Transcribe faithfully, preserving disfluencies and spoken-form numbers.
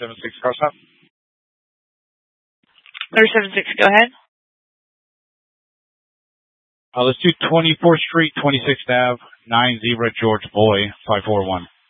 seven six, car stop. three seven six, go ahead. Uh, let's do twenty-fourth Street, twenty-sixth Avenue, nine zero George Boy, five four one.